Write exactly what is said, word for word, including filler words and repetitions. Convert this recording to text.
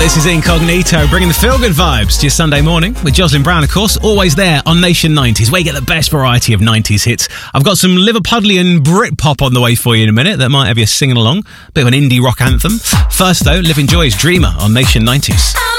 This is Incognito, bringing the feel-good vibes to your Sunday morning with Jocelyn Brown, of course, always there on Nation nineties, where you get the best variety of nineties hits. I've got some Liverpudlian Britpop on the way for you in a minute that might have you singing along. Bit of an indie rock anthem. First, though, Living Joy's Dreamer on Nation nineties.